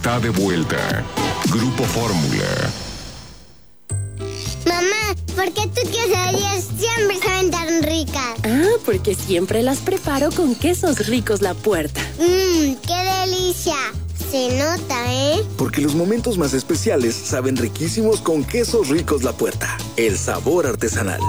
está de vuelta. Grupo Fórmula. Mamá, ¿por qué tus quesadillas siempre saben tan ricas? Porque siempre las preparo con Quesos Ricos La Puerta. ¡Qué delicia! Se nota, ¿eh? Porque los momentos más especiales saben riquísimos con Quesos Ricos La Puerta. El sabor artesanal.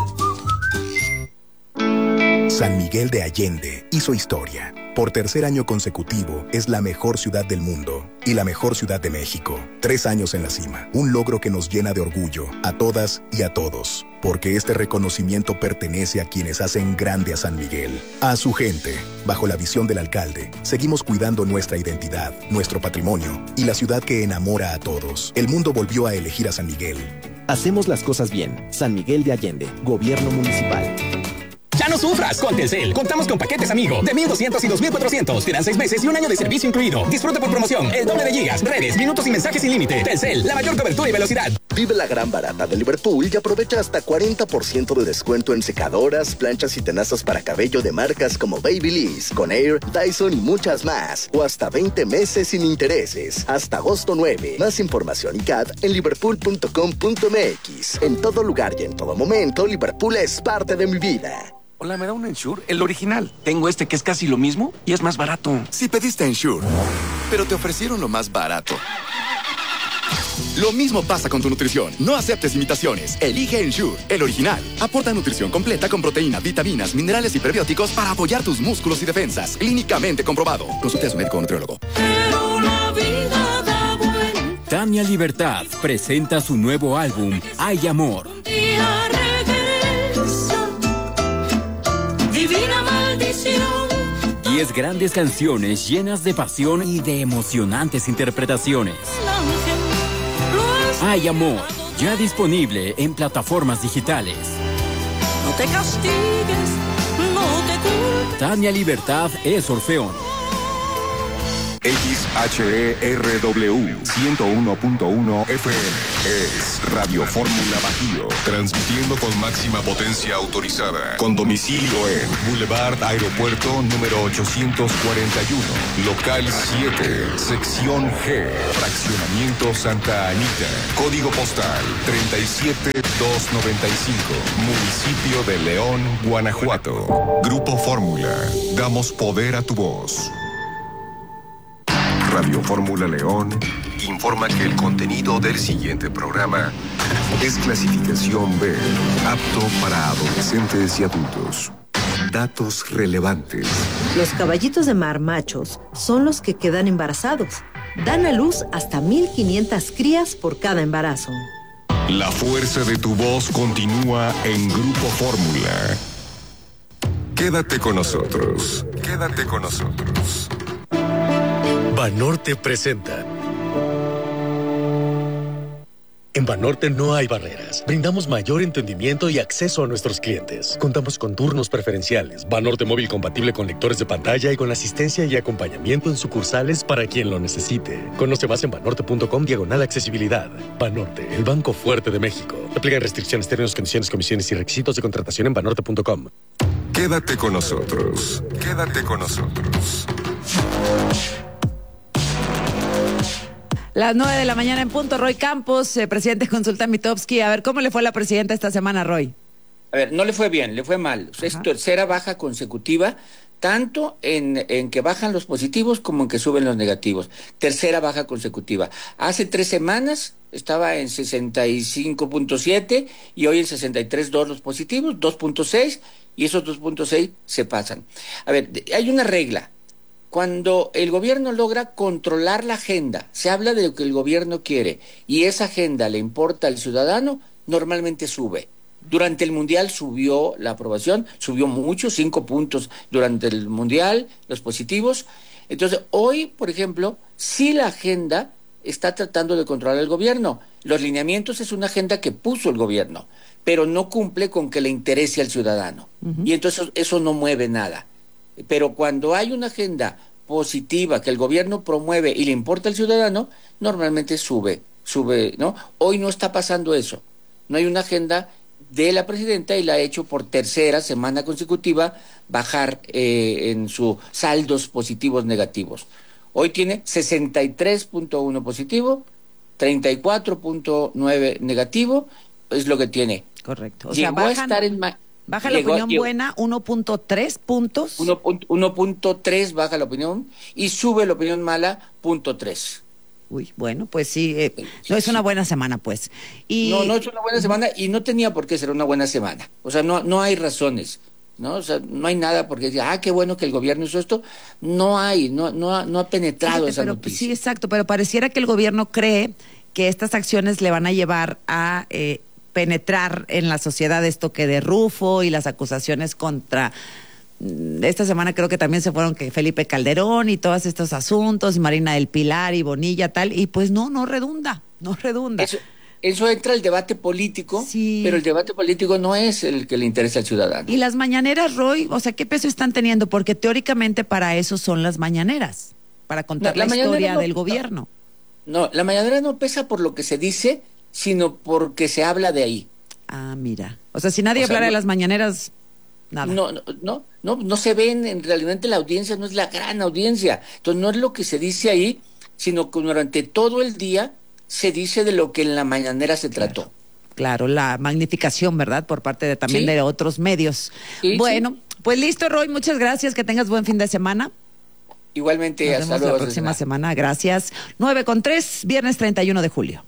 San Miguel de Allende hizo historia. Por tercer año consecutivo, es la mejor ciudad del mundo y la mejor ciudad de México. 3 años en la cima, un logro que nos llena de orgullo a todas y a todos. Porque este reconocimiento pertenece a quienes hacen grande a San Miguel, a su gente. Bajo la visión del alcalde, seguimos cuidando nuestra identidad, nuestro patrimonio y la ciudad que enamora a todos. El mundo volvió a elegir a San Miguel. Hacemos las cosas bien. San Miguel de Allende, Gobierno Municipal. Ya no sufras con Telcel. Contamos con paquetes Amigo de 1,200 y 2,400. Te dan 6 meses y 1 año de servicio incluido. Disfruta por promoción el doble de gigas, redes, minutos y mensajes sin límite. Telcel, la mayor cobertura y velocidad. Vive la gran barata de Liverpool y aprovecha hasta 40% de descuento en secadoras, planchas y tenazas para cabello de marcas como Babyliss, Conair, Dyson y muchas más. O hasta 20 meses sin intereses. Hasta agosto 9. Más información y CAT en liverpool.com.mx. En todo lugar y en todo momento, Liverpool es parte de mi vida. Hola, ¿me da un Ensure? El original. Tengo este que es casi lo mismo y es más barato. Sí pediste Ensure, pero te ofrecieron lo más barato. Lo mismo pasa con tu nutrición. No aceptes imitaciones. Elige Ensure, el original. Aporta nutrición completa con proteína, vitaminas, minerales y prebióticos para apoyar tus músculos y defensas. Clínicamente comprobado. Consulte a su médico o nutriólogo. Tania Libertad presenta su nuevo álbum, Hay Amor. Divina maldición. 10 grandes canciones llenas de pasión y de emocionantes interpretaciones. Hay Amor, ya disponible en plataformas digitales. No te castigues, no te culpes. Tania Libertad es Orfeón. XHERW 101.1 FM es Radio Fórmula Bajío, transmitiendo con máxima potencia autorizada, con domicilio en Boulevard Aeropuerto número 841, local 7, sección G, fraccionamiento Santa Anita, código postal 37295, municipio de León, Guanajuato. Grupo Fórmula, damos poder a tu voz. Radio Fórmula León informa que el contenido del siguiente programa es clasificación B, apto para adolescentes y adultos. Datos relevantes. Los caballitos de mar machos son los que quedan embarazados. Dan a luz hasta 1,500 crías por cada embarazo. La fuerza de tu voz continúa en Grupo Fórmula. Quédate con nosotros. Quédate con nosotros. Banorte presenta. En Banorte no hay barreras. Brindamos mayor entendimiento y acceso a nuestros clientes. Contamos con turnos preferenciales, Banorte móvil compatible con lectores de pantalla y con asistencia y acompañamiento en sucursales para quien lo necesite. Conoce más en banorte.com/accesibilidad. Banorte, el banco fuerte de México. Aplican restricciones, términos, condiciones, comisiones y requisitos de contratación en banorte.com. Quédate con nosotros. Quédate con nosotros. Las 9 de la mañana en punto. Roy Campos, presidente de Consulta Mitofsky. A ver, ¿cómo le fue a la presidenta esta semana, Roy? A ver, no le fue bien, le fue mal. Es tercera baja consecutiva, tanto en que bajan los positivos como en que suben los negativos. Tercera baja consecutiva. Hace 3 semanas estaba en 65.7 y hoy en 63.2 los positivos, 2.6, y esos 2.6 se pasan. A ver, hay una regla. Cuando el gobierno logra controlar la agenda, se habla de lo que el gobierno quiere y esa agenda le importa al ciudadano, normalmente sube. Durante el Mundial subió la aprobación, subió mucho, 5 puntos durante el Mundial, los positivos. Entonces, hoy, por ejemplo, sí la agenda está tratando de controlar el gobierno. Los lineamientos es una agenda que puso el gobierno, pero no cumple con que le interese al ciudadano. Y entonces eso no mueve nada. Pero cuando hay una agenda positiva que el gobierno promueve y le importa al ciudadano, normalmente sube, ¿no? Hoy no está pasando eso. No hay una agenda de la presidenta y la ha hecho por tercera semana consecutiva bajar en sus saldos positivos negativos. Hoy tiene 63.1 positivo, 34.9 negativo, es lo que tiene. Correcto. O Llegó sea, a estar en... Baja la opinión buena 1.3 puntos. 1.3 baja la opinión y sube la opinión mala 0.3. Uy, bueno, pues sí, no es una buena semana, pues. Y... No es una buena semana y no tenía por qué ser una buena semana. O sea, no hay razones, ¿no? O sea, no hay nada porque decir, qué bueno que el gobierno hizo esto. No ha penetrado esa noticia. Sí, exacto, pero pareciera que el gobierno cree que estas acciones le van a llevar a... penetrar en la sociedad esto que de Rufo y las acusaciones contra... Esta semana creo que también se fueron que Felipe Calderón y todos estos asuntos, y Marina del Pilar y Bonilla, tal, y pues no redunda. Eso entra el debate político, sí. Pero el debate político no es el que le interesa al ciudadano. Y las mañaneras, Roy, o sea, ¿qué peso están teniendo? Porque teóricamente para eso son las mañaneras, para contar la historia del gobierno. No, la mañanera no pesa por lo que se dice, sino porque se habla de ahí. Ah, mira. O sea, si nadie hablara de las mañaneras, nada. No se ven, realmente la audiencia no es la gran audiencia. Entonces no es lo que se dice ahí, sino que durante todo el día se dice de lo que en la mañanera se trató. Claro, la magnificación, ¿verdad? Por parte también de otros medios. Sí, bueno, pues listo, Roy, muchas gracias, que tengas buen fin de semana. Igualmente, hasta luego. La próxima semana, gracias. 9:03, viernes 31 de julio.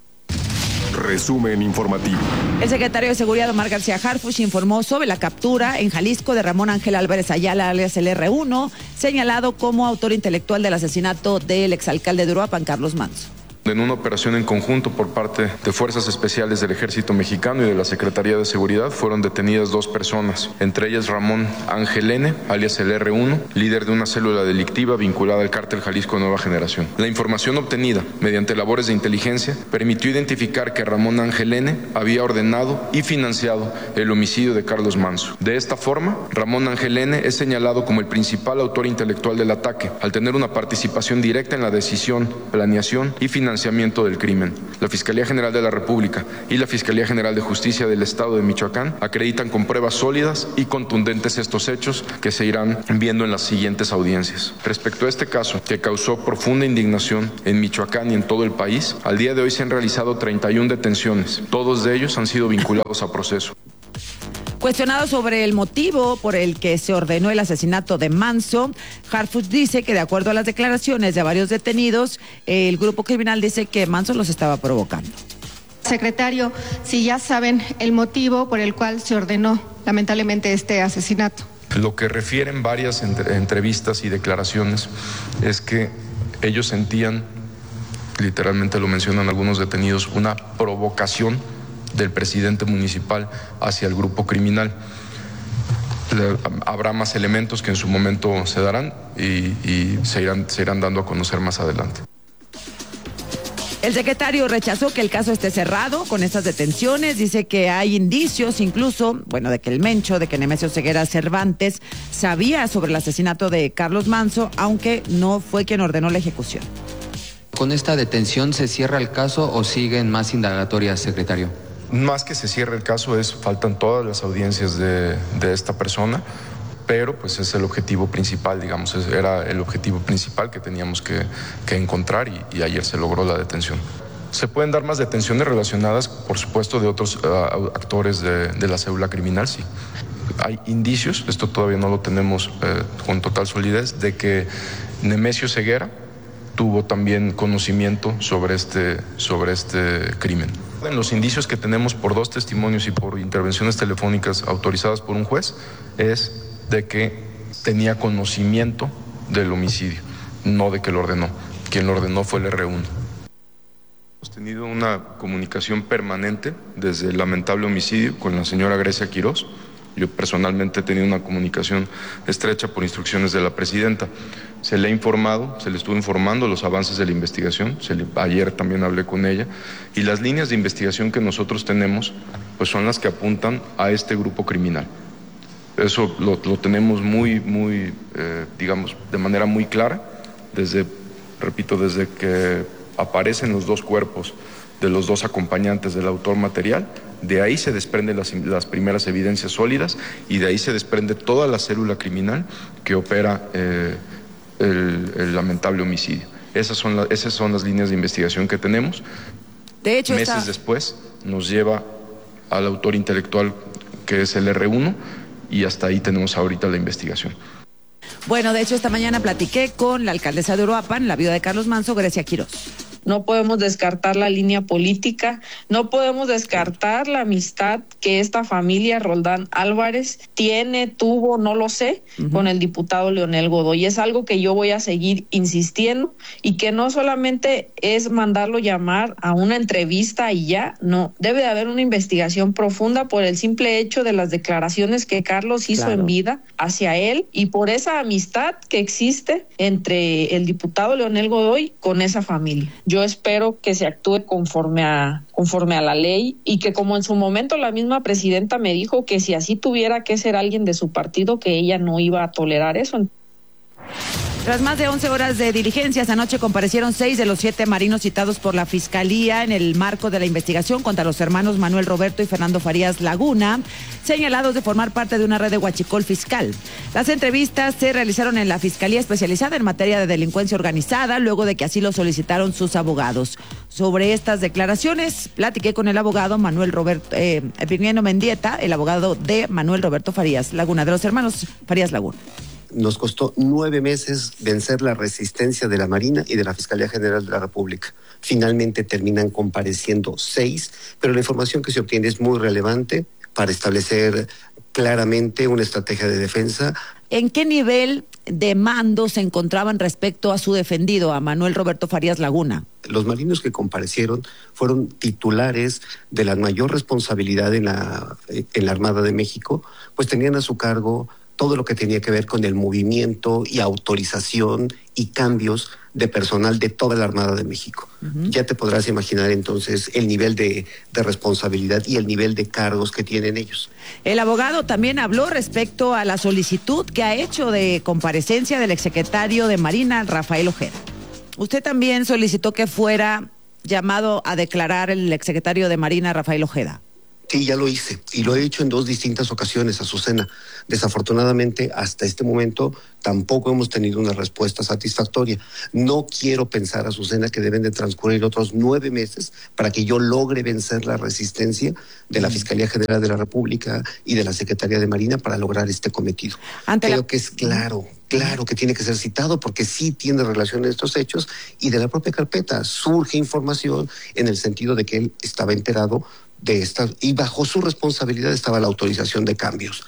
Resumen informativo. El secretario de Seguridad, Omar García Harfuch, informó sobre la captura en Jalisco de Ramón Ángel Álvarez Ayala, alias el R1, señalado como autor intelectual del asesinato del exalcalde de Uruapan, Carlos Manzo. En una operación en conjunto por parte de Fuerzas Especiales del Ejército Mexicano y de la Secretaría de Seguridad fueron detenidas 2 personas, entre ellas Ramón Ángel N., alias el R1, líder de una célula delictiva vinculada al cártel Jalisco Nueva Generación. La información obtenida mediante labores de inteligencia permitió identificar que Ramón Ángel N. había ordenado y financiado el homicidio de Carlos Manzo. De esta forma, Ramón Ángel N. es señalado como el principal autor intelectual del ataque, al tener una participación directa en la decisión, planeación y financiamiento del crimen. La Fiscalía General de la República y la Fiscalía General de Justicia del Estado de Michoacán acreditan con pruebas sólidas y contundentes estos hechos que se irán viendo en las siguientes audiencias. Respecto a este caso, que causó profunda indignación en Michoacán y en todo el país, al día de hoy se han realizado 31 detenciones. Todos de ellos han sido vinculados a proceso. Cuestionado sobre el motivo por el que se ordenó el asesinato de Manzo, Harfuch dice que de acuerdo a las declaraciones de varios detenidos, el grupo criminal dice que Manzo los estaba provocando. Secretario, si ya saben el motivo por el cual se ordenó lamentablemente este asesinato. Lo que refieren varias entrevistas y declaraciones es que ellos sentían, literalmente lo mencionan algunos detenidos, una provocación del presidente municipal hacia el grupo criminal. Habrá más elementos que en su momento se darán y se irán dando a conocer más adelante. El secretario rechazó que el caso esté cerrado con estas detenciones. Dice que hay indicios incluso, de que el mencho, de que Nemesio Ceguera Cervantes sabía sobre el asesinato de Carlos Manzo, aunque no fue quien ordenó la ejecución. ¿Con esta detención se cierra el caso o siguen más indagatorias, secretario? Más que se cierre el caso, faltan todas las audiencias de esta persona, pero pues es el objetivo principal, era el objetivo principal que teníamos que encontrar y ayer se logró la detención. Se pueden dar más detenciones relacionadas, por supuesto, de otros actores de la célula criminal, sí. Hay indicios, esto todavía no lo tenemos con total solidez, de que Nemesio Ceguera tuvo también conocimiento sobre este crimen. En los indicios que tenemos por 2 testimonios y por intervenciones telefónicas autorizadas por un juez es de que tenía conocimiento del homicidio, no de que lo ordenó. Quien lo ordenó fue el R1. Hemos tenido una comunicación permanente desde el lamentable homicidio con la señora Grecia Quirós. Yo personalmente he tenido una comunicación estrecha por instrucciones de la presidenta. Se le estuvo informando los avances de la investigación. Ayer también hablé con ella. Y las líneas de investigación que nosotros tenemos, pues son las que apuntan a este grupo criminal. Eso lo tenemos de manera muy clara, desde que aparecen los 2 cuerpos de los 2 acompañantes del autor material. De ahí se desprenden las primeras evidencias sólidas y de ahí se desprende toda la célula criminal que opera el lamentable homicidio. Esas son las líneas de investigación que tenemos. De hecho, meses después nos lleva al autor intelectual, que es el R1, y hasta ahí tenemos ahorita la investigación. Bueno, de hecho, esta mañana platiqué con la alcaldesa de Uruapan, la viuda de Carlos Manzo, Grecia Quirós. No podemos descartar la línea política, no podemos descartar la amistad que esta familia Roldán Álvarez tuvo, no lo sé, con el diputado Leonel Godoy. Es algo que yo voy a seguir insistiendo y que no solamente es mandarlo llamar a una entrevista y ya, no, debe de haber una investigación profunda por el simple hecho de las declaraciones que Carlos hizo en vida hacia él y por esa amistad que existe entre el diputado Leonel Godoy con esa familia. Yo espero que se actúe conforme a la ley y que, como en su momento la misma presidenta me dijo, que si así tuviera que ser alguien de su partido, que ella no iba a tolerar eso. Tras más de 11 horas de diligencias, anoche comparecieron 6 de los 7 marinos citados por la Fiscalía en el marco de la investigación contra los hermanos Manuel Roberto y Fernando Farías Laguna, señalados de formar parte de una red de huachicol fiscal. Las entrevistas se realizaron en la Fiscalía Especializada en Materia de Delincuencia Organizada, luego de que así lo solicitaron sus abogados. Sobre estas declaraciones, platiqué con el abogado Virginiano Mendieta, el abogado de Manuel Roberto Farías Laguna, de los hermanos Farías Laguna. Nos costó 9 meses vencer la resistencia de la Marina y de la Fiscalía General de la República. Finalmente terminan compareciendo 6, pero la información que se obtiene es muy relevante para establecer claramente una estrategia de defensa. ¿En qué nivel de mando se encontraban respecto a su defendido, a Manuel Roberto Farías Laguna? Los marinos que comparecieron fueron titulares de la mayor responsabilidad en la Armada de México, pues tenían a su cargo todo lo que tenía que ver con el movimiento y autorización y cambios de personal de toda la Armada de México. Ya te podrás imaginar entonces el nivel de responsabilidad y el nivel de cargos que tienen ellos. El abogado también habló respecto a la solicitud que ha hecho de comparecencia del exsecretario de Marina, Rafael Ojeda. Usted también solicitó que fuera llamado a declarar el exsecretario de Marina, Rafael Ojeda. Sí, ya lo hice y lo he hecho en 2 distintas ocasiones, Azucena. Desafortunadamente, hasta este momento tampoco hemos tenido una respuesta satisfactoria. No quiero pensar, Azucena, que deben de transcurrir otros 9 meses para que yo logre vencer la resistencia de la Fiscalía General de la República y de la Secretaría de Marina para lograr este cometido. Creo que es claro que tiene que ser citado porque sí tiene relación a estos hechos y de la propia carpeta surge información en el sentido de que él estaba enterado de esta y bajo su responsabilidad estaba la autorización de cambios.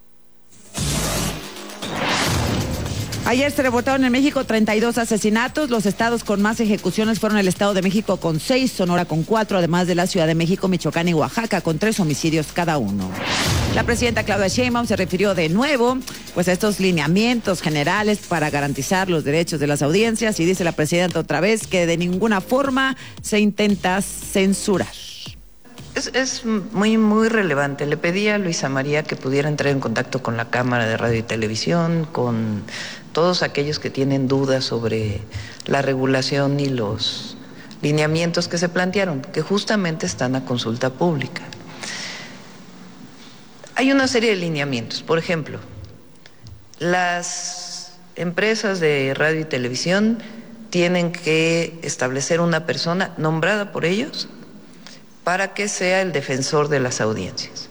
Ayer se reportaron en México 32 asesinatos. Los estados con más ejecuciones fueron el Estado de México con 6, Sonora con 4, además de la Ciudad de México, Michoacán y Oaxaca con 3 homicidios cada uno. La presidenta Claudia Sheinbaum se refirió de nuevo a estos lineamientos generales para garantizar los derechos de las audiencias y dice la presidenta otra vez que de ninguna forma se intenta censurar. Es muy relevante. Le pedí a Luisa María que pudiera entrar en contacto con la Cámara de Radio y Televisión, con todos aquellos que tienen dudas sobre la regulación y los lineamientos que se plantearon, que justamente están a consulta pública. Hay una serie de lineamientos. Por ejemplo, las empresas de radio y televisión tienen que establecer una persona nombrada por ellos para que sea el defensor de las audiencias.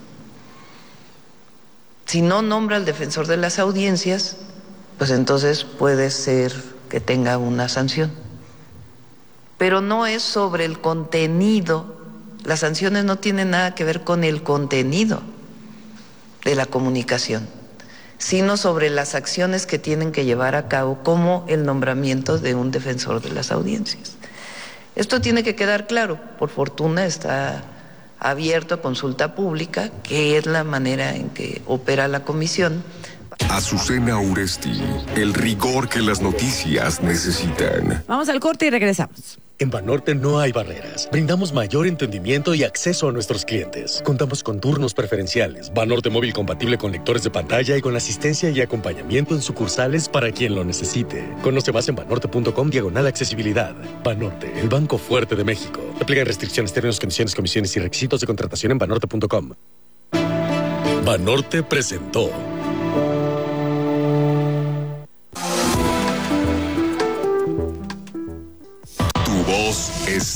Si no nombra al defensor de las audiencias, pues entonces puede ser que tenga una sanción. Pero no es sobre el contenido, las sanciones no tienen nada que ver con el contenido de la comunicación, sino sobre las acciones que tienen que llevar a cabo, como el nombramiento de un defensor de las audiencias. Esto tiene que quedar claro. Por fortuna está abierto a consulta pública, que es la manera en que opera la comisión. Azucena Uresti, el rigor que las noticias necesitan. Vamos al corte y regresamos. En Banorte no hay barreras. Brindamos mayor entendimiento y acceso a nuestros clientes. Contamos con turnos preferenciales, Banorte móvil compatible con lectores de pantalla y con asistencia y acompañamiento en sucursales para quien lo necesite. Conoce más en banorte.com/accesibilidad. Banorte, el banco fuerte de México. Aplican restricciones, términos, condiciones, comisiones y requisitos de contratación en banorte.com. Banorte presentó.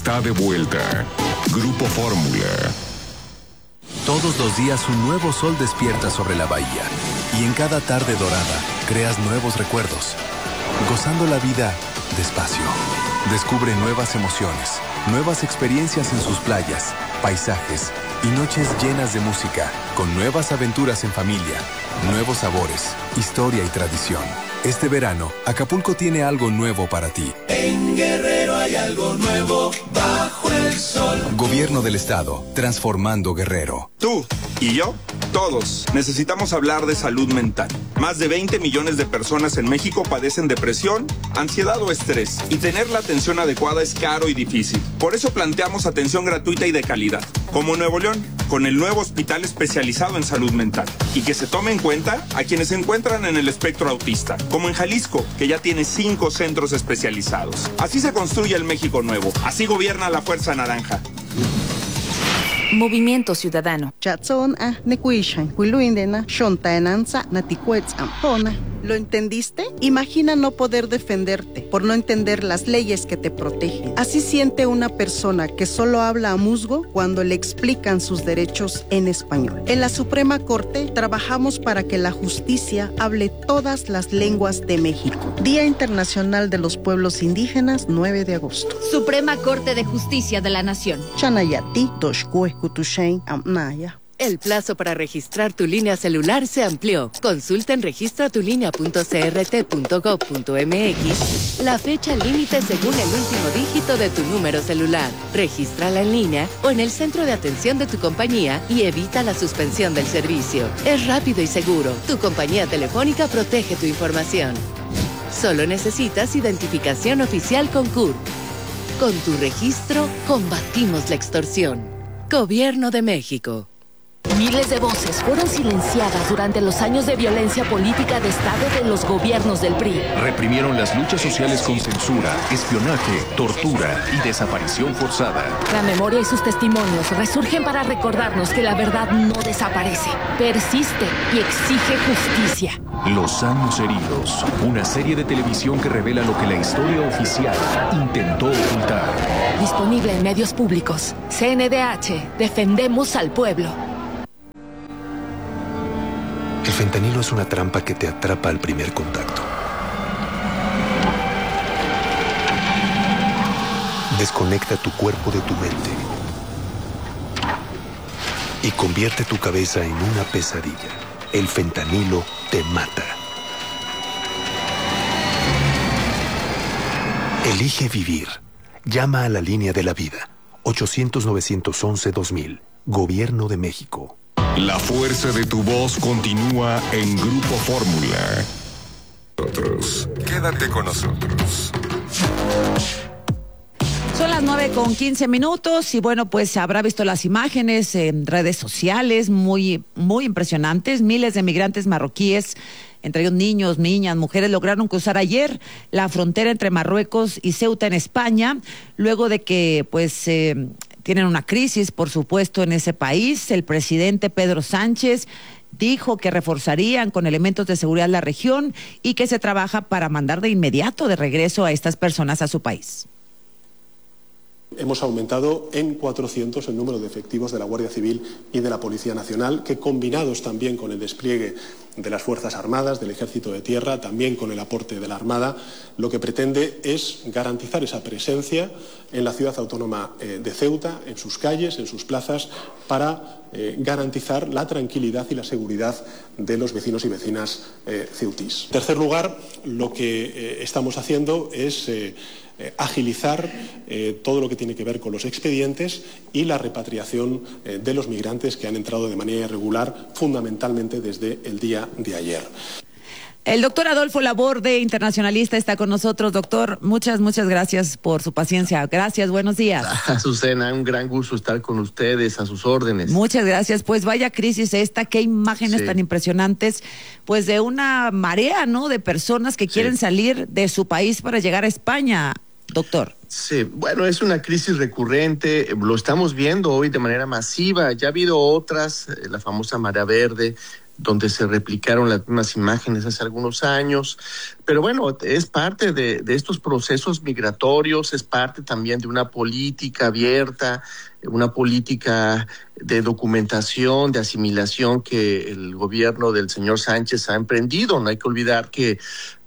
está de vuelta. Grupo Fórmula. Todos los días un nuevo sol despierta sobre la bahía y en cada tarde dorada creas nuevos recuerdos. Gozando la vida despacio. Descubre nuevas emociones, nuevas experiencias en sus playas, paisajes y noches llenas de música, con nuevas aventuras en familia, nuevos sabores, historia y tradición. Este verano, Acapulco tiene algo nuevo para ti. En Guerrero hay algo nuevo bajo el sol. Gobierno del Estado, transformando Guerrero. Tú y yo, todos, necesitamos hablar de salud mental. Más de 20 millones de personas en México padecen depresión, ansiedad o estrés, y tener la atención adecuada es caro y difícil. Por eso planteamos atención gratuita y de calidad, como Nuevo León, con el nuevo hospital especializado en salud mental, y que se tome en cuenta a quienes se encuentran en el espectro autista, como en Jalisco, que ya tiene 5 centros especializados. Así se construye el México nuevo, así gobierna la Fuerza Naranja. Movimiento Ciudadano. ¿Lo entendiste? Imagina no poder defenderte por no entender las leyes que te protegen. Así siente una persona que solo habla a musgo cuando le explican sus derechos en español. En la Suprema Corte trabajamos para que la justicia hable todas las lenguas de México. Día Internacional de los Pueblos Indígenas, 9 de agosto. Suprema Corte de Justicia de la Nación. Chanayati, Toshkue, Kutushain, Amnaya. El plazo para registrar tu línea celular se amplió. Consulta en registratulinea.crt.gov.mx la fecha límite según el último dígito de tu número celular. Regístrala en línea o en el centro de atención de tu compañía y evita la suspensión del servicio. Es rápido y seguro. Tu compañía telefónica protege tu información. Solo necesitas identificación oficial con CURP. Con tu registro, combatimos la extorsión. Gobierno de México. Miles de voces fueron silenciadas durante los años de violencia política de Estado de los gobiernos del PRI. Reprimieron las luchas sociales con censura, espionaje, tortura y desaparición forzada. La memoria y sus testimonios resurgen para recordarnos que la verdad no desaparece, persiste y exige justicia. Los años heridos, una serie de televisión que revela lo que la historia oficial intentó ocultar. Disponible en medios públicos. CNDH, defendemos al pueblo. El fentanilo es una trampa que te atrapa al primer contacto. Desconecta tu cuerpo de tu mente y convierte tu cabeza en una pesadilla. El fentanilo te mata. Elige vivir. Llama a la línea de la vida. 800-911-2000. Gobierno de México. La fuerza de tu voz continúa en Grupo Fórmula. Quédate con nosotros. Son las 9:15 y bueno, pues habrá visto las imágenes en redes sociales muy impresionantes. Miles de migrantes marroquíes, entre ellos niños, niñas, mujeres, lograron cruzar ayer la frontera entre Marruecos y Ceuta en España, luego de que pues tienen una crisis, por supuesto, en ese país. El presidente Pedro Sánchez dijo que reforzarían con elementos de seguridad la región y que se trabaja para mandar de inmediato de regreso a estas personas a su país. Hemos aumentado en 400 el número de efectivos de la Guardia Civil y de la Policía Nacional, que combinados también con el despliegue de las Fuerzas Armadas, del Ejército de Tierra, también con el aporte de la Armada, lo que pretende es garantizar esa presencia en la ciudad autónoma de Ceuta, en sus calles, en sus plazas, para garantizar la tranquilidad y la seguridad de los vecinos y vecinas ceutís. En tercer lugar, lo que estamos haciendo es agilizar todo lo que tiene que ver con los expedientes y la repatriación de los migrantes que han entrado de manera irregular, fundamentalmente desde el día de ayer. El doctor Adolfo Laborde, internacionalista, está con nosotros. Doctor, muchas gracias por su paciencia. Gracias, buenos días. Azucena, un gran gusto estar con ustedes, a sus órdenes. Muchas gracias. Pues vaya crisis esta, qué imágenes tan impresionantes, pues de una marea, ¿no?, de personas que quieren salir de su país para llegar a España, doctor. Sí, bueno, es una crisis recurrente, lo estamos viendo hoy de manera masiva. Ya ha habido otras, la famosa marea verde, donde se replicaron las mismas imágenes hace algunos años. Pero bueno, es parte de estos procesos migratorios, es parte también de una política abierta, una política de documentación, de asimilación que el gobierno del señor Sánchez ha emprendido. No hay que olvidar que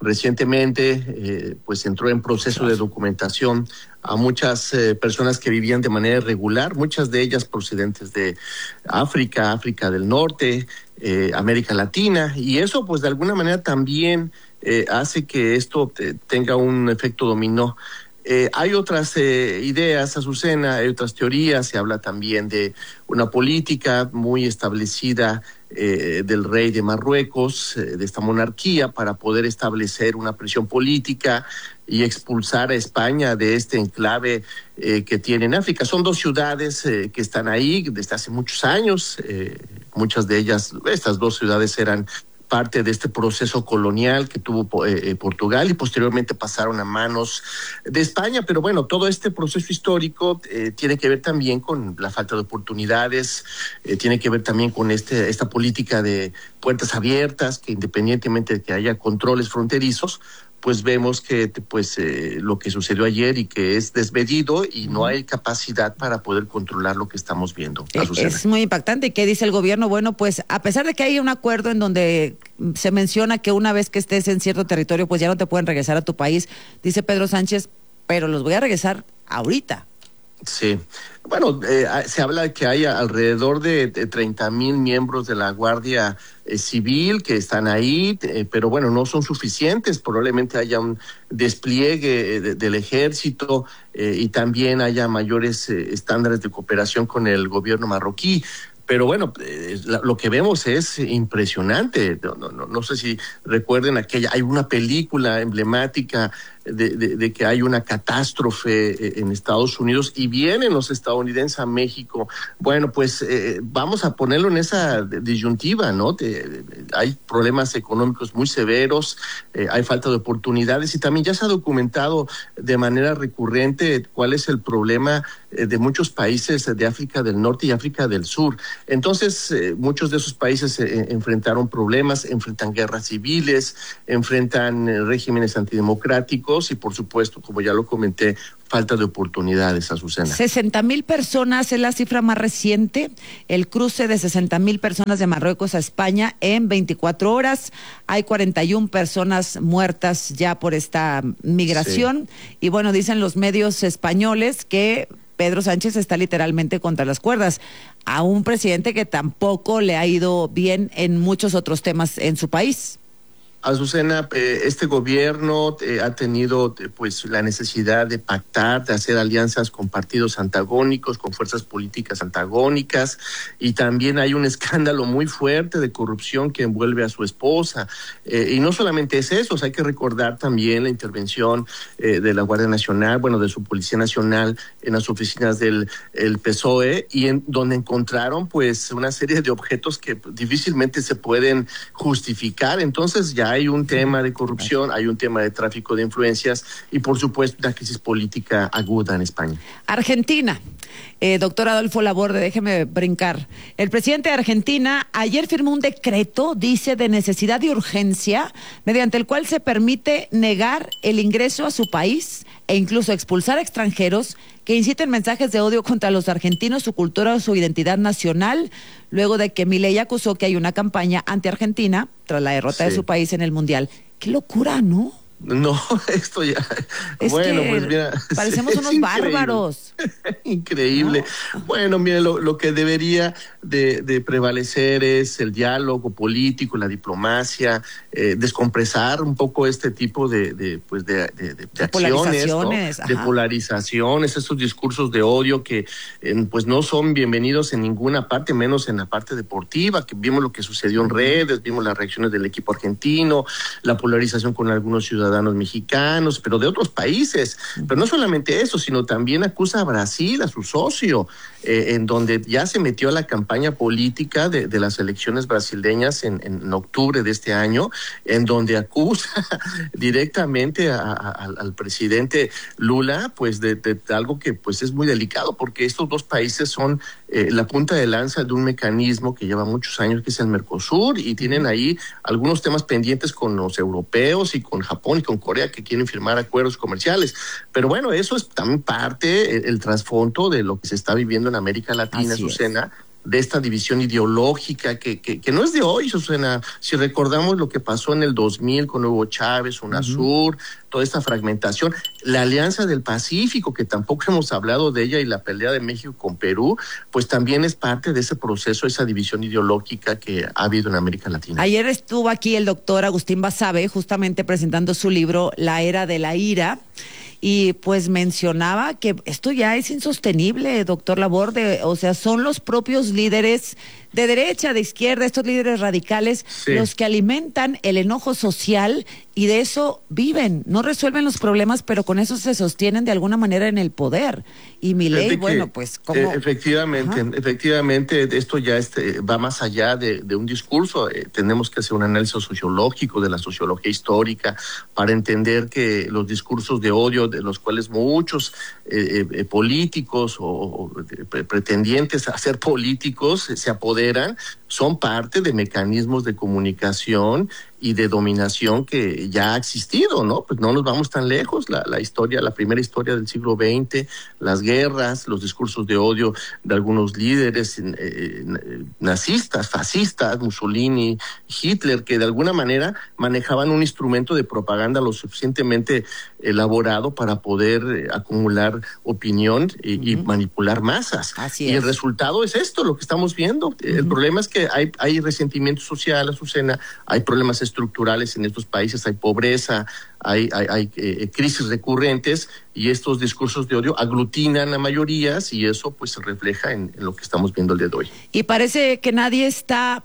recientemente pues entró en proceso de documentación a muchas personas que vivían de manera irregular, muchas de ellas procedentes de África del Norte, América Latina, y eso pues de alguna manera también hace que esto tenga un efecto dominó. Hay otras ideas, Azucena, hay otras teorías, se habla también de una política muy establecida del rey de Marruecos, de esta monarquía, para poder establecer una presión política y expulsar a España de este enclave que tiene en África. Son 2 ciudades que están ahí desde hace muchos años, muchas de ellas, estas 2 ciudades eran parte de este proceso colonial que tuvo Portugal y posteriormente pasaron a manos de España. Pero bueno, todo este proceso histórico tiene que ver también con la falta de oportunidades, tiene que ver también con esta política de puertas abiertas, que independientemente de que haya controles fronterizos, pues vemos que lo que sucedió ayer y que es desmedido y no hay capacidad para poder controlar lo que estamos viendo. Es muy impactante. ¿Y qué dice el gobierno? Bueno, pues a pesar de que hay un acuerdo en donde se menciona que una vez que estés en cierto territorio, pues ya no te pueden regresar a tu país, dice Pedro Sánchez, pero los voy a regresar ahorita. Sí, bueno, se habla de que hay alrededor de 30,000 miembros de la Guardia Civil que están ahí, pero bueno, no son suficientes, probablemente haya un despliegue del ejército y también haya mayores estándares de cooperación con el gobierno marroquí. Pero bueno, lo que vemos es impresionante. No sé si recuerden hay una película emblemática de que hay una catástrofe en Estados Unidos y vienen los estadounidenses a México. Bueno, pues vamos a ponerlo en esa disyuntiva, ¿no? Hay problemas económicos muy severos, hay falta de oportunidades y también ya se ha documentado de manera recurrente cuál es el problema de muchos países de África del Norte y África del Sur. Entonces, muchos de esos países enfrentaron problemas, enfrentan guerras civiles, enfrentan regímenes antidemocráticos y, por supuesto, como ya lo comenté, falta de oportunidades, Azucena. 60,000 personas es la cifra más reciente, el cruce de 60,000 personas de Marruecos a España en 24 horas. Hay 41 personas muertas ya por esta migración. Sí. Y bueno, dicen los medios españoles que Pedro Sánchez está literalmente contra las cuerdas a un presidente que tampoco le ha ido bien en muchos otros temas en su país. Azucena, este gobierno ha tenido pues la necesidad de pactar, de hacer alianzas con partidos antagónicos, con fuerzas políticas antagónicas, y también hay un escándalo muy fuerte de corrupción que envuelve a su esposa. Y no solamente es eso, hay que recordar también la intervención de la Guardia Nacional, de su Policía Nacional en las oficinas del PSOE, y donde encontraron pues una serie de objetos que difícilmente se pueden justificar. Entonces ya hay un tema de corrupción, hay un tema de tráfico de influencias y, por supuesto, una crisis política aguda en España. Argentina. Doctor Adolfo Laborde, déjeme brincar. El presidente de Argentina ayer firmó un decreto, dice, de necesidad y urgencia, mediante el cual se permite negar el ingreso a su país e incluso expulsar a extranjeros que inciten mensajes de odio contra los argentinos, su cultura o su identidad nacional, luego de que Milei acusó que hay una campaña anti-argentina tras la derrota de su país en el Mundial. ¡Qué locura!, ¿no? No, esto ya... pues mira... parecemos unos bárbaros. Increíble. No. Bueno, mire, lo que debería de prevalecer es el diálogo político, la diplomacia, descompresar un poco este tipo de acciones, ¿no? De polarizaciones, estos discursos de odio que pues no son bienvenidos en ninguna parte, menos en la parte deportiva, que vimos lo que sucedió en redes, vimos las reacciones del equipo argentino, la polarización con algunos ciudadanos ciudadanos mexicanos, pero de otros países. Pero no solamente eso, sino también acusa a Brasil, a su socio, en donde ya se metió a la campaña política de las elecciones brasileñas en octubre de este año, en donde acusa directamente al presidente Lula, pues de algo que pues es muy delicado, porque estos dos países son la punta de lanza de un mecanismo que lleva muchos años, que es el Mercosur, y tienen ahí algunos temas pendientes con los europeos y con Japón y con Corea, que quieren firmar acuerdos comerciales. Pero bueno, eso es también parte, el trasfondo de lo que se está viviendo en América Latina, Azucena, de esta división ideológica que no es de hoy, Azucena. Si recordamos lo que pasó en el 2000 con Hugo Chávez, UNASUR, toda esta fragmentación, la Alianza del Pacífico, que tampoco hemos hablado de ella, y la pelea de México con Perú, pues también es parte de ese proceso, esa división ideológica que ha habido en América Latina. Ayer estuvo aquí el doctor Agustín Basabe, justamente presentando su libro La Era de la Ira, y pues mencionaba que esto ya es insostenible, doctor Laborde. O sea, son los propios líderes de derecha, de izquierda, estos líderes radicales, los que alimentan el enojo social, y de eso viven. No resuelven los problemas, pero con eso se sostienen de alguna manera en el poder. Y Milei, bueno, pues como... Efectivamente, esto ya va más allá de un discurso. Tenemos que hacer un análisis sociológico de la sociología histórica para entender que los discursos de odio, de los cuales muchos políticos o pretendientes a ser políticos se apoderan, son parte de mecanismos de comunicación y de dominación que ya ha existido, ¿no? Pues no nos vamos tan lejos. La historia, la primera historia del siglo XX, las guerras, los discursos de odio de algunos líderes nazistas, fascistas, Mussolini, Hitler, que de alguna manera manejaban un instrumento de propaganda lo suficientemente elaborado para poder acumular opinión y manipular masas. Así y el resultado es esto, lo que estamos viendo. El problema es que hay resentimiento social, Azucena, hay problemas estructurales en estos países, hay pobreza, hay crisis recurrentes, y estos discursos de odio aglutinan a mayorías, y eso pues se refleja en lo que estamos viendo el día de hoy. Y parece que nadie está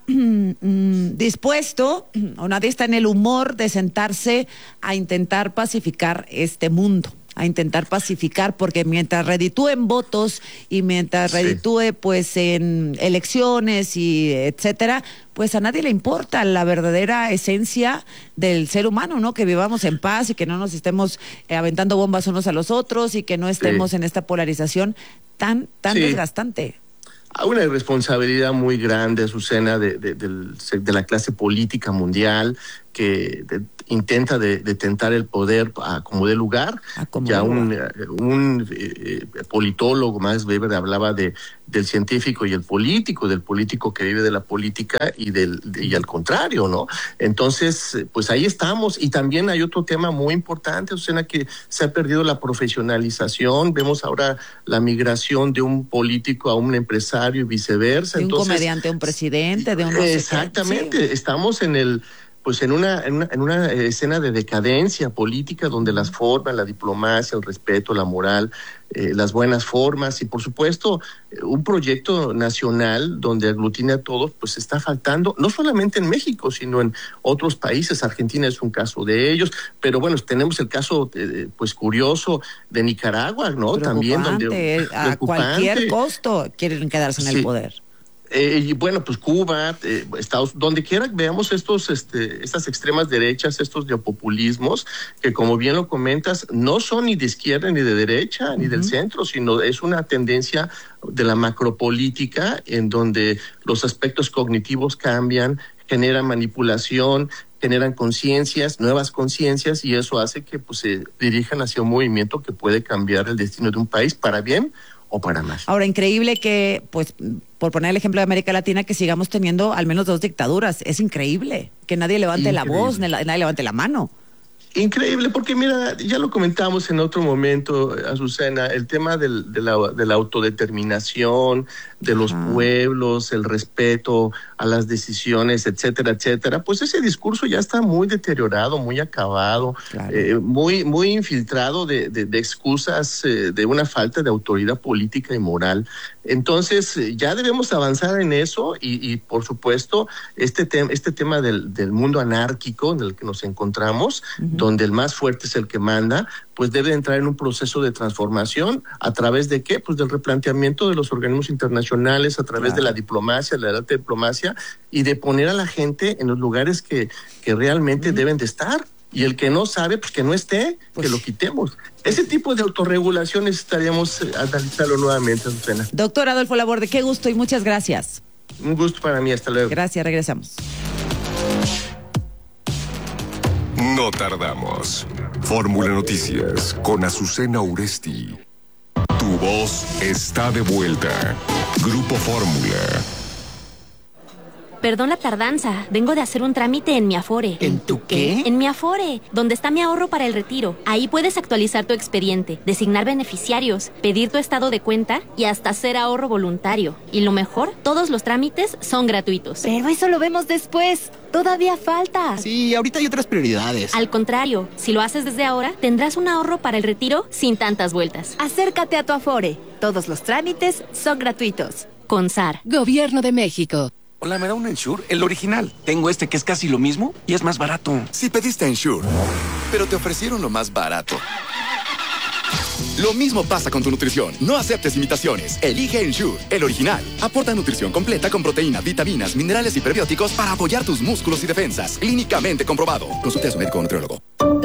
dispuesto, o nadie está en el humor de sentarse a intentar pacificar este mundo, a intentar pacificar, porque mientras reditúen votos y mientras reditúe pues en elecciones y etcétera, pues a nadie le importa la verdadera esencia del ser humano, ¿no? Que vivamos en paz y que no nos estemos aventando bombas unos a los otros, y que no estemos en esta polarización tan desgastante. Hay una irresponsabilidad muy grande, Azucena, de la clase política mundial, que intenta detentar el poder a como dé lugar. Ya un politólogo, Max Weber, hablaba del científico y el político, del político que vive de la política y al contrario, ¿no? Entonces, pues ahí estamos. Y también hay otro tema muy importante, Azucena, que se ha perdido la profesionalización. Vemos ahora la migración de un político a un empresario y viceversa. De un comediante a un presidente, de un... Exactamente, estamos en una escena de decadencia política, donde las formas, la diplomacia, el respeto, la moral, las buenas formas y por supuesto un proyecto nacional donde aglutine a todos, pues está faltando, no solamente en México, sino en otros países. Argentina es un caso de ellos, pero bueno, tenemos el caso pues curioso de Nicaragua, ¿no? También donde a cualquier costo quieren quedarse en el poder. Y bueno, pues Cuba, Estados, donde quiera veamos estas extremas derechas, estos neopopulismos, que como bien lo comentas, no son ni de izquierda ni de derecha, ni del centro, sino es una tendencia de la macropolítica, en donde los aspectos cognitivos cambian, generan manipulación, generan conciencias, nuevas conciencias, y eso hace que pues se dirijan hacia un movimiento que puede cambiar el destino de un país para bien o para mal. Ahora, increíble que, pues, por poner el ejemplo de América Latina, que sigamos teniendo al menos 2 dictaduras. Es increíre que nadie levante la voz, nadie levante la mano. Increíble, porque mira, ya lo comentamos en otro momento, Azucena, el tema de la autodeterminación, de los pueblos, el respeto a las decisiones, etcétera, etcétera, pues ese discurso ya está muy deteriorado, muy acabado, muy infiltrado de excusas, de una falta de autoridad política y moral. Entonces, ya debemos avanzar en eso y por supuesto, este tema del mundo anárquico en el que nos encontramos, donde donde el más fuerte es el que manda, pues debe entrar en un proceso de transformación. ¿A través de qué? Pues del replanteamiento de los organismos internacionales, a través de la diplomacia, la alta diplomacia, y de poner a la gente en los lugares que realmente deben de estar. Y el que no sabe, pues que no esté, que lo quitemos. Ese tipo de autorregulación necesitaríamos analizarlo nuevamente, Susana. Doctor Adolfo Laborde, qué gusto y muchas gracias. Un gusto para mí, hasta luego. Gracias, regresamos. No tardamos. Fórmula Noticias con Azucena Uresti. Tu voz está de vuelta. Grupo Fórmula. Perdón la tardanza, vengo de hacer un trámite en mi Afore. ¿En tu qué? En mi Afore, donde está mi ahorro para el retiro. Ahí puedes actualizar tu expediente, designar beneficiarios, pedir tu estado de cuenta y hasta hacer ahorro voluntario. Y lo mejor, todos los trámites son gratuitos. Pero eso lo vemos después. Todavía falta. Sí, ahorita hay otras prioridades. Al contrario, si lo haces desde ahora, tendrás un ahorro para el retiro sin tantas vueltas. Acércate a tu Afore. Todos los trámites son gratuitos. CONSAR. Gobierno de México. Hola, ¿me da un Ensure? El original. Tengo este que es casi lo mismo y es más barato. Sí pediste Ensure, pero te ofrecieron lo más barato. Lo mismo pasa con tu nutrición. No aceptes imitaciones. Elige Ensure, el original. Aporta nutrición completa con proteína, vitaminas, minerales y prebióticos para apoyar tus músculos y defensas. Clínicamente comprobado. Consulte a su médico o nutriólogo.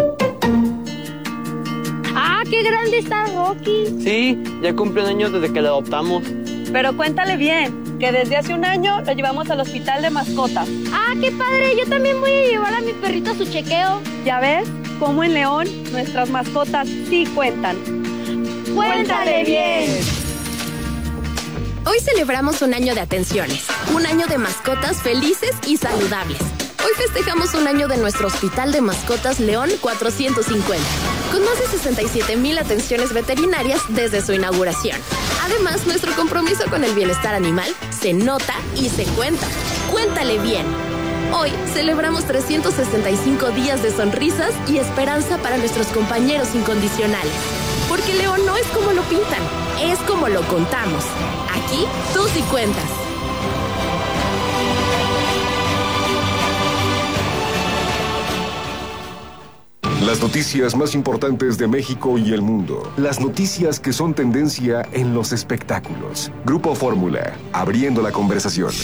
¡Ah, qué grande está Rocky! Sí, ya cumple un año desde que lo adoptamos. Pero cuéntale bien, que desde hace un año lo llevamos al hospital de mascotas. ¡Ah, qué padre! Yo también voy a llevar a mi perrito a su chequeo. ¿Ya ves? Cómo en León nuestras mascotas sí cuentan. ¡Cuéntale bien! Hoy celebramos un año de atenciones, un año de mascotas felices y saludables. Hoy festejamos un año de nuestro Hospital de Mascotas León 450, con más de 67,000 atenciones veterinarias desde su inauguración. Además, nuestro compromiso con el bienestar animal se nota y se cuenta. ¡Cuéntale bien! Hoy celebramos 365 días de sonrisas y esperanza para nuestros compañeros incondicionales. Porque León no es como lo pintan, es como lo contamos. Aquí, tú sí cuentas. Las noticias más importantes de México y el mundo. Las noticias que son tendencia en los espectáculos. Grupo Fórmula, abriendo la conversación.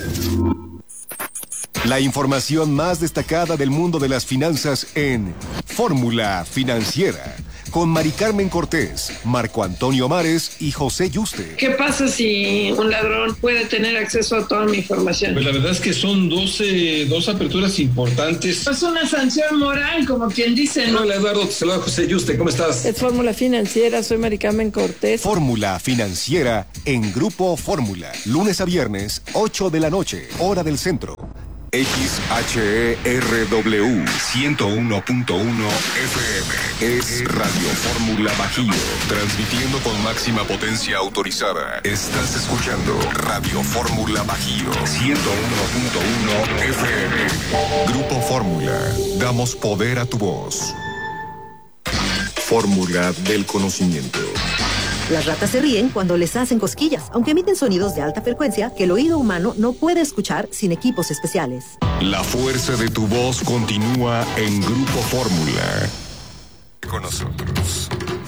La información más destacada del mundo de las finanzas en Fórmula Financiera. Con Mari Carmen Cortés, Marco Antonio Mares y José Yuste. ¿Qué pasa si un ladrón puede tener acceso a toda mi información? Pues la verdad es que son dos aperturas importantes. Es una sanción moral, como quien dice, ¿no? Hola Eduardo, te saluda José Yuste, ¿cómo estás? Es Fórmula Financiera, soy Mari Carmen Cortés. Fórmula Financiera en Grupo Fórmula. Lunes a viernes, 8 de la noche, hora del centro. XHERW 101.1 FM es Radio Fórmula Bajío, transmitiendo con máxima potencia autorizada. Estás escuchando Radio Fórmula Bajío 101.1 FM. Grupo Fórmula, damos poder a tu voz. Fórmula del conocimiento. Las ratas se ríen cuando les hacen cosquillas, aunque emiten sonidos de alta frecuencia que el oído humano no puede escuchar sin equipos especiales. La fuerza de tu voz continúa en Grupo Fórmula. Con nosotros.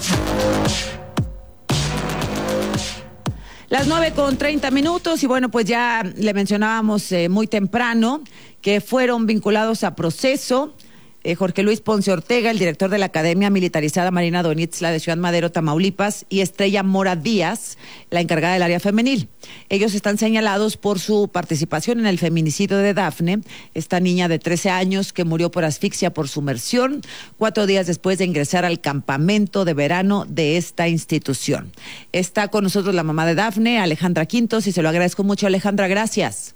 Las 9:30 y bueno, pues ya le mencionábamos muy temprano que fueron vinculados a proceso Jorge Luis Ponce Ortega, el director de la Academia Militarizada Marina Donitla de Ciudad Madero, Tamaulipas, y Estrella Mora Díaz, la encargada del área femenil. Ellos están señalados por su participación en el feminicidio de Dafne, esta niña de 13 años que murió por asfixia por sumersión 4 días después de ingresar al campamento de verano de esta institución. Está con nosotros la mamá de Dafne, Alejandra Quintos, y se lo agradezco mucho. Alejandra, gracias.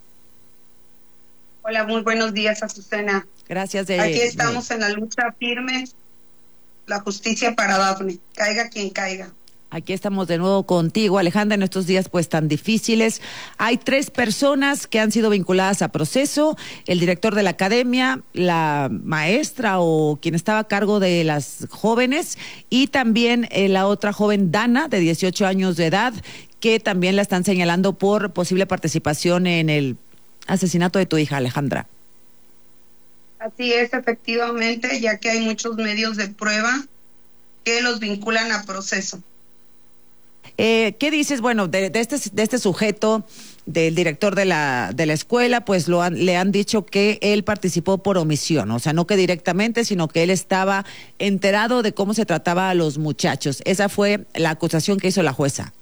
Hola, muy buenos días, Azucena. Gracias. Aquí estamos en la lucha firme, la justicia para Dafne, caiga quien caiga. Aquí estamos de nuevo contigo, Alejandra, en estos días pues tan difíciles. Hay 3 personas que han sido vinculadas a proceso: el director de la academia, la maestra o quien estaba a cargo de las jóvenes, y también la otra joven, Dana, de 18 años de edad, que también la están señalando por posible participación en el asesinato de tu hija, Alejandra. Así es, efectivamente, ya que hay muchos medios de prueba que los vinculan a proceso. ¿Qué dices, bueno, de este sujeto, del director de la escuela? Pues le han dicho que él participó por omisión, o sea, no que directamente, sino que él estaba enterado de cómo se trataba a los muchachos. Esa fue la acusación que hizo la jueza.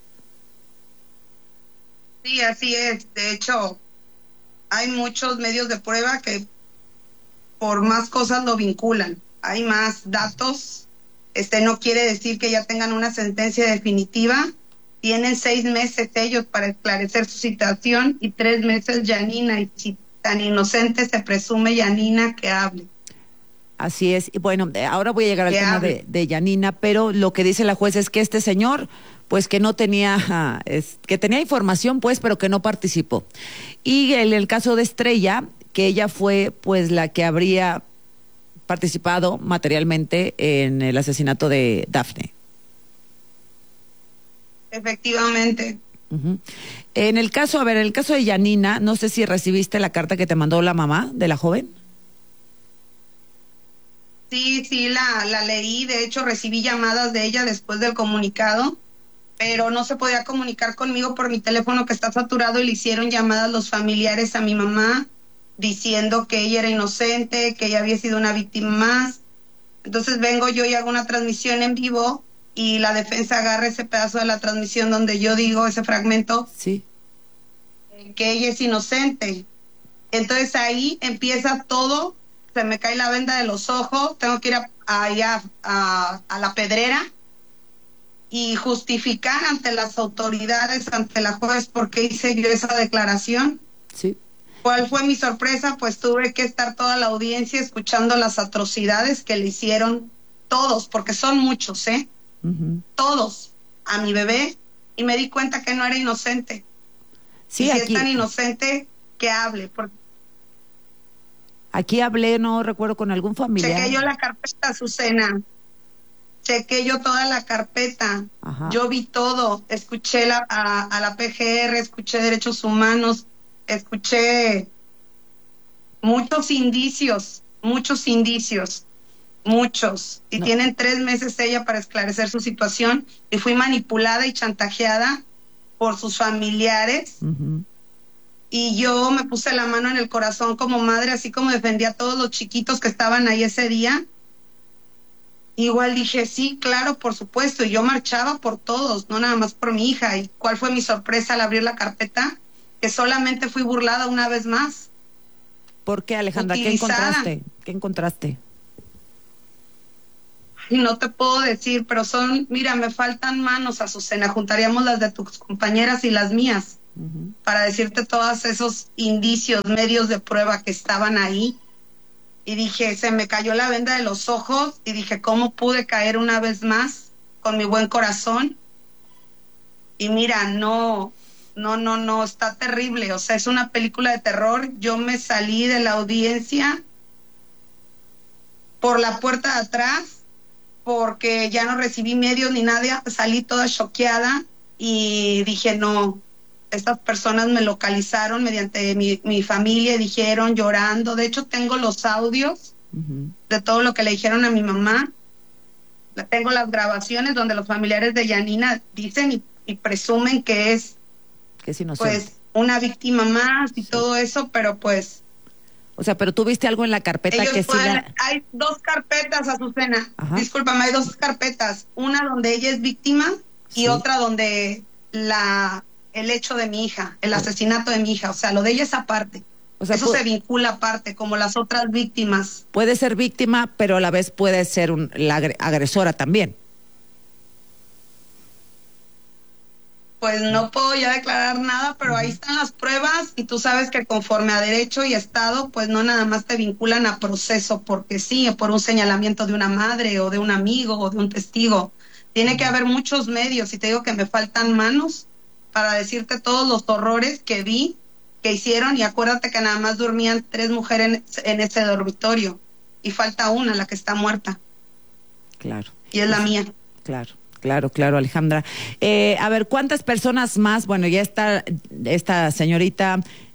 Sí, así es. De hecho, hay muchos medios de prueba que por más cosas lo vinculan. Hay más datos. No quiere decir que ya tengan una sentencia definitiva. Tienen 6 meses ellos para esclarecer su situación y 3 meses Yanina. Y si tan inocente se presume Yanina, que hable. Así es. Y bueno, ahora voy a llegar al tema de Yanina, pero lo que dice la jueza es que este señor, pues que no tenía, que tenía información, pues, pero que no participó. Y en el caso de Estrella, que ella fue, pues, la que habría participado materialmente en el asesinato de Dafne. Efectivamente. Uh-huh. En el caso de Yanina, no sé si recibiste la carta que te mandó la mamá de la joven. Sí, la leí. De hecho, recibí llamadas de ella después del comunicado, pero no se podía comunicar conmigo por mi teléfono, que está saturado, y le hicieron llamadas los familiares a mi mamá diciendo que ella era inocente, que ella había sido una víctima más. Entonces vengo yo y hago una transmisión en vivo y la defensa agarra ese pedazo de la transmisión donde yo digo, ese fragmento, sí, que ella es inocente. Entonces ahí empieza todo, se me cae la venda de los ojos, tengo que ir a la Pedrera y justificar ante las autoridades, ante la juez, por qué hice yo esa declaración. Sí. ¿Cuál fue mi sorpresa? Pues tuve que estar toda la audiencia escuchando las atrocidades que le hicieron todos, porque son muchos, uh-huh, todos, a mi bebé, y me di cuenta que no era inocente. Sí, y si aquí, es tan inocente, que hable. Aquí hablé, no recuerdo, con algún familiar. Chequé yo la carpeta, Azucena. Chequé yo toda la carpeta. Ajá. Yo vi todo. Escuché a la PGR, escuché Derechos Humanos, escuché muchos indicios. Y tienen 3 meses ella para esclarecer su situación, y fui manipulada y chantajeada por sus familiares. Uh-huh. Y yo me puse la mano en el corazón como madre, así como defendí a todos los chiquitos que estaban ahí ese día. Igual dije, sí, claro, por supuesto, y yo marchaba por todos, no nada más por mi hija. ¿Y cuál fue mi sorpresa al abrir la carpeta? Que solamente fui burlada una vez más. ¿Por qué, Alejandra? Utilizada. ¿Qué encontraste? Y no te puedo decir, pero mira, me faltan manos, Azucena, juntaríamos las de tus compañeras y las mías, uh-huh, para decirte todos esos indicios, medios de prueba que estaban ahí. Y dije, se me cayó la venda de los ojos, y dije, ¿cómo pude caer una vez más con mi buen corazón? Y mira, no, está terrible. O sea, es una película de terror. Yo me salí de la audiencia por la puerta de atrás, porque ya no recibí medios ni nada, salí toda choqueada y dije, no, estas personas me localizaron mediante mi familia, dijeron, llorando. De hecho, tengo los audios, uh-huh, de todo lo que le dijeron a mi mamá. Tengo las grabaciones donde los familiares de Yanina dicen y presumen que es pues una víctima más y sí, todo eso, pero pues... O sea, pero tú viste algo en la carpeta que sí... Hay 2 carpetas, Azucena. Ajá. Discúlpame, hay 2 carpetas. Una donde ella es víctima, sí, y otra donde el hecho de mi hija, el asesinato de mi hija. O sea, lo de ella es aparte. O sea, eso se vincula aparte, como las otras víctimas. Puede ser víctima, pero a la vez puede ser la agresora también. Pues no puedo ya declarar nada, pero ahí están las pruebas, y tú sabes que conforme a derecho y Estado, pues no nada más te vinculan a proceso porque sí, por un señalamiento de una madre o de un amigo o de un testigo. Tiene que haber muchos medios, y te digo que me faltan manos para decirte todos los horrores que vi, que hicieron, y acuérdate que nada más dormían 3 mujeres en ese dormitorio, y falta una, la que está muerta. Claro. Y es la mía. Claro, Alejandra. A ver, ¿cuántas personas más? Bueno, ya está esta señorita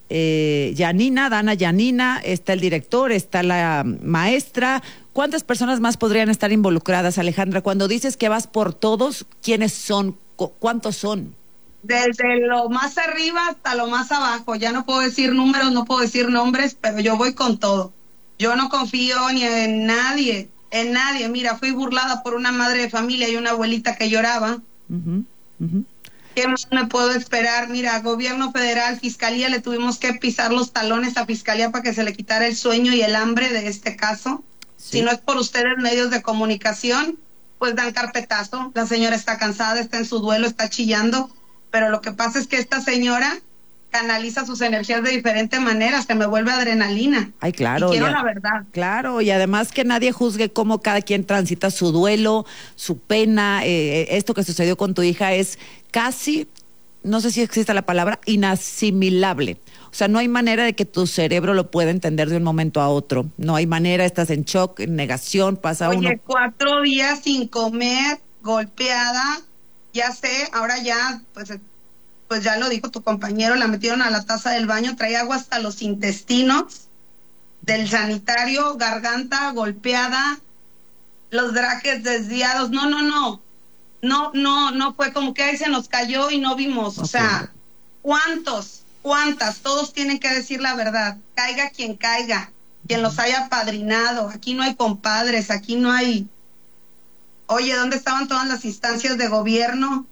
Dana Yanina, está el director, está la maestra. ¿Cuántas personas más podrían estar involucradas, Alejandra? Cuando dices que vas por todos, ¿quiénes son? ¿Cuántos son? Desde lo más arriba hasta lo más abajo. Ya no puedo decir números, no puedo decir nombres, pero yo voy con todo. Yo no confío ni en nadie, Mira, fui burlada por una madre de familia y una abuelita que lloraba. ¿Qué más me puedo esperar? Mira, gobierno federal, fiscalía, le tuvimos que pisar los talones a fiscalía para que se le quitara el sueño y el hambre de este caso. Sí. Si no es por ustedes, medios de comunicación, pues dan carpetazo. La señora está cansada, está en su duelo, está chillando, pero lo que pasa es que esta señora canaliza sus energías de diferente manera, se me vuelve adrenalina. Ay, claro. Y quiero la verdad. Claro, y además que nadie juzgue cómo cada quien transita su duelo, su pena. Esto que sucedió con tu hija es casi, no sé si existe la palabra, inasimilable. O sea, no hay manera de que tu cerebro lo pueda entender de un momento a otro. No hay manera, estás en shock, en negación, pasa uno. Oye, 4 días sin comer, golpeada, ya sé, ahora ya, pues ya lo dijo tu compañero, la metieron a la taza del baño, traía agua hasta los intestinos del sanitario, garganta golpeada, los brackets desviados. No fue como que ahí se nos cayó y no vimos. Okay. O sea, ¿cuántas? Todos tienen que decir la verdad. Caiga, quien los haya padrinado. Aquí no hay compadres, aquí no hay... Oye, ¿dónde estaban todas las instancias de gobierno?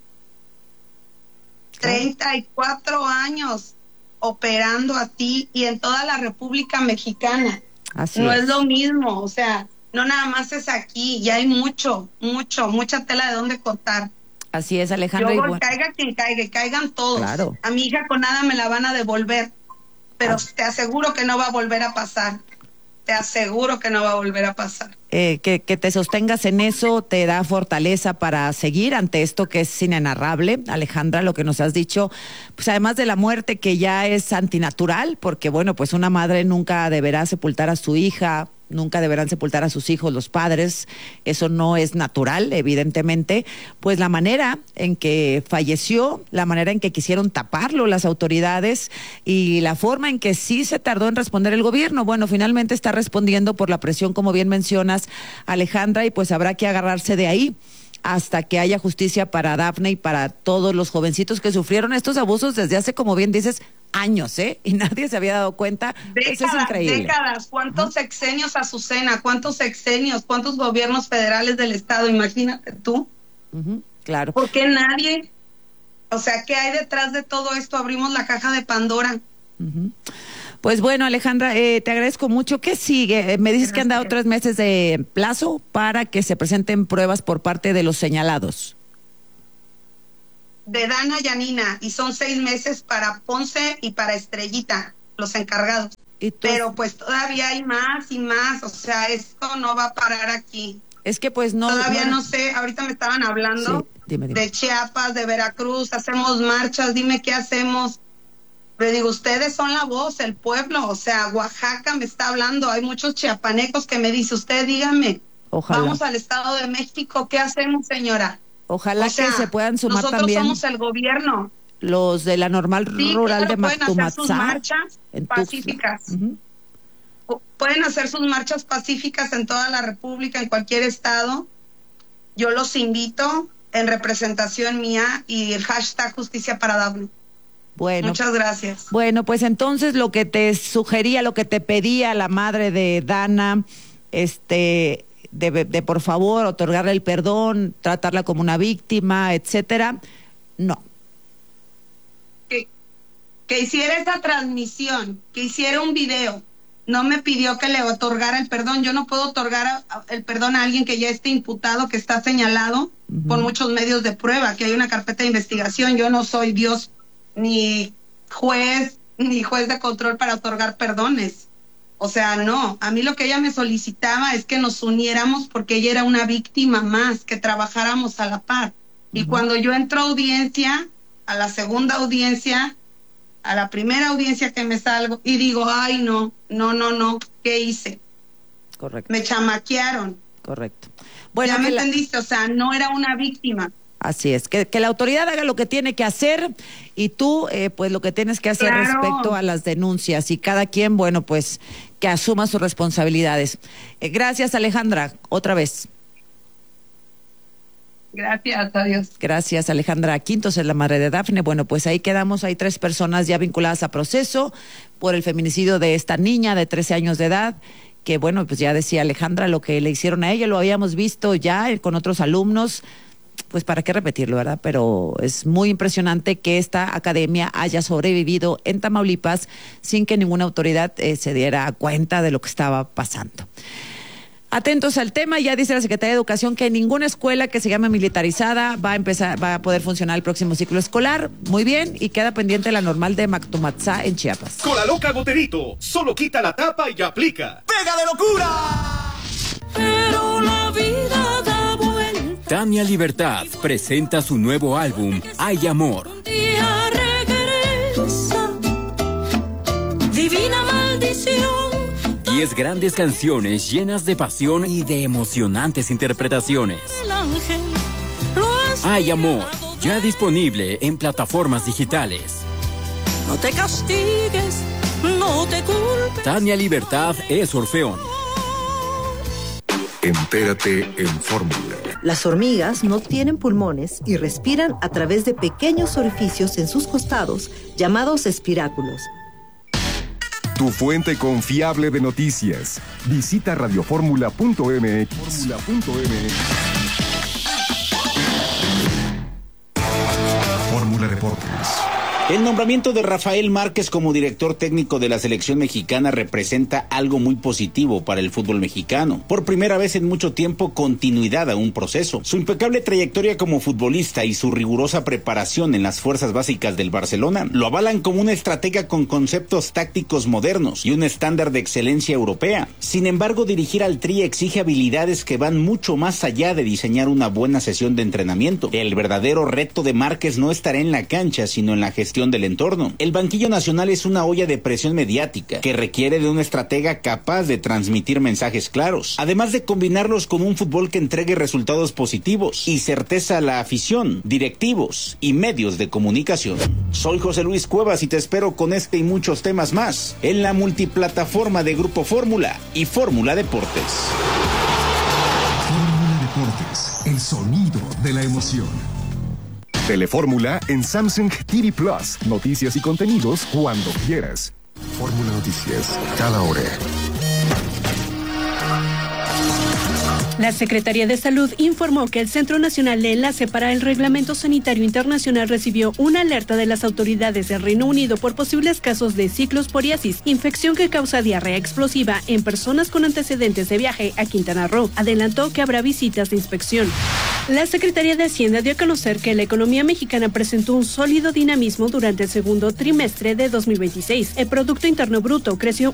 34 años operando así y en toda la República Mexicana. Así no es lo mismo, o sea, no nada más es aquí, ya hay mucha tela de dónde cortar. Así es, Alejandra. Caiga quien caiga, caigan todos. Claro. A mi hija con nada me la van a devolver, pero te aseguro que no va a volver a pasar. Que te sostengas en eso te da fortaleza para seguir ante esto que es inenarrable, Alejandra, lo que nos has dicho, pues además de la muerte que ya es antinatural, porque bueno, pues una madre nunca deberá sepultar a su hija, nunca deberán sepultar a sus hijos los padres, eso no es natural, evidentemente, pues la manera en que falleció, la manera en que quisieron taparlo las autoridades y la forma en que sí se tardó en responder el gobierno, bueno, finalmente está respondiendo por la presión, como bien mencionas, Alejandra, y pues habrá que agarrarse de ahí hasta que haya justicia para Dafne y para todos los jovencitos que sufrieron estos abusos desde hace, como bien dices, años, y nadie se había dado cuenta. Eso es increíble. Décadas, ¿cuántos sexenios, Azucena? ¿Cuántos sexenios? ¿Cuántos gobiernos federales del estado? Imagínate tú. Claro. ¿Por qué nadie? O sea, ¿qué hay detrás de todo esto? Abrimos la caja de Pandora. Pues bueno, Alejandra, te agradezco mucho. ¿Qué sigue? Me dices que han dado 3 meses de plazo para que se presenten pruebas por parte de los señalados. De Dana Yanina, y son 6 meses para Ponce y para Estrellita, los encargados. Pero pues todavía hay más y más, o sea, esto no va a parar aquí. Es que pues no... Todavía no sé, ahorita me estaban hablando dime. De Chiapas, de Veracruz, hacemos marchas, dime qué hacemos. Le digo, ustedes son la voz, el pueblo, o sea, Oaxaca me está hablando, hay muchos chiapanecos que me dicen, usted dígame, ojalá. Vamos al Estado de México, ¿qué hacemos, señora? Ojalá que se puedan sumar nosotros también. Nosotros somos el gobierno. Los de la normal rural de Mactumatzá. Pueden hacer sus marchas pacíficas. Pueden hacer sus marchas pacíficas en toda la República, en cualquier estado. Yo los invito en representación mía y el hashtag Justicia para Dafne. Bueno, muchas gracias. Bueno, pues entonces lo que te sugería, lo que te pedía la madre de Dana, de por favor otorgarle el perdón, tratarla como una víctima, etcétera, no. Que hiciera esa transmisión, que hiciera un video. No me pidió que le otorgara el perdón. Yo no puedo otorgar el perdón a alguien que ya esté imputado, que está señalado por muchos medios de prueba, que hay una carpeta de investigación. Yo no soy Dios ni juez de control para otorgar perdones. O sea, no. A mí lo que ella me solicitaba es que nos uniéramos porque ella era una víctima más, que trabajáramos a la par. Y cuando yo entro a audiencia, a la segunda audiencia, a la primera audiencia que me salgo y digo, ay, no, ¿qué hice? Correcto. Me chamaquearon. Correcto. Bueno, ya me entendiste, o sea, no era una víctima. Así es, que la autoridad haga lo que tiene que hacer y tú, pues lo que tienes que hacer respecto a las denuncias y cada quien, bueno, pues que asuma sus responsabilidades. Gracias, Alejandra, otra vez. Gracias, adiós. Gracias, Alejandra Quintos, es la madre de Dafne. Bueno, pues ahí quedamos, hay 3 personas ya vinculadas a proceso por el feminicidio de esta niña de 13 años de edad, que bueno, pues ya decía Alejandra lo que le hicieron a ella, lo habíamos visto ya con otros alumnos, pues para qué repetirlo, ¿verdad? Pero es muy impresionante que esta academia haya sobrevivido en Tamaulipas sin que ninguna autoridad se diera cuenta de lo que estaba pasando. Atentos al tema, ya dice la Secretaría de Educación que ninguna escuela que se llame militarizada va a poder funcionar el próximo ciclo escolar. Muy bien, y queda pendiente la normal de Mactumatzá en Chiapas. Cola Loca Goterito, solo quita la tapa y aplica. ¡Pega de locura! Pero la vida da vuelta. Tania Libertad presenta su nuevo álbum, Hay Amor. Un día regresa, divina maldición. 10 grandes canciones llenas de pasión y de emocionantes interpretaciones. Hay Amor, ya disponible en plataformas digitales. No te castigues, no te culpes. Tania Libertad es Orfeón. Entérate en Fórmula. Las hormigas no tienen pulmones y respiran a través de pequeños orificios en sus costados, llamados espiráculos. Tu fuente confiable de noticias. Visita radioformula.mx. Fórmula Deportes. El nombramiento de Rafael Márquez como director técnico de la selección mexicana representa algo muy positivo para el fútbol mexicano. Por primera vez en mucho tiempo, continuidad a un proceso. Su impecable trayectoria como futbolista y su rigurosa preparación en las fuerzas básicas del Barcelona lo avalan como un estratega con conceptos tácticos modernos y un estándar de excelencia europea. Sin embargo, dirigir al Tri exige habilidades que van mucho más allá de diseñar una buena sesión de entrenamiento. El verdadero reto de Márquez no estará en la cancha, sino en la gestión del entorno. El banquillo nacional es una olla de presión mediática que requiere de un estratega capaz de transmitir mensajes claros, además de combinarlos con un fútbol que entregue resultados positivos y certeza a la afición, directivos y medios de comunicación. Soy José Luis Cuevas y te espero con este y muchos temas más en la multiplataforma de Grupo Fórmula y Fórmula Deportes. Fórmula Deportes, el sonido de la emoción. Telefórmula en Samsung TV Plus. Noticias y contenidos cuando quieras. Fórmula Noticias, cada hora. La Secretaría de Salud informó que el Centro Nacional de Enlace para el Reglamento Sanitario Internacional recibió una alerta de las autoridades del Reino Unido por posibles casos de ciclosporiasis, infección que causa diarrea explosiva en personas con antecedentes de viaje a Quintana Roo. Adelantó que habrá visitas de inspección. La Secretaría de Hacienda dio a conocer que la economía mexicana presentó un sólido dinamismo durante el segundo trimestre de 2026. El Producto Interno Bruto creció